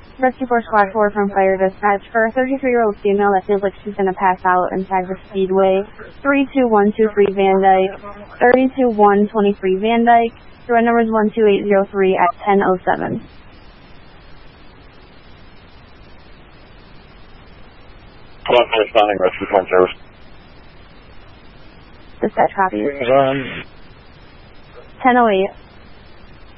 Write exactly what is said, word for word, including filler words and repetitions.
Rescue Force Squad four from Fire Dispatch for a thirty-three-year-old female that feels like she's gonna pass out inside the Speedway. three two one two three Van Dyke, thirty-two one twenty-three Van Dyke. Run number is one two eight zero three at ten oh seven. Hello, responding rescue phone service. Dispatch copies. Um, ten oh eight.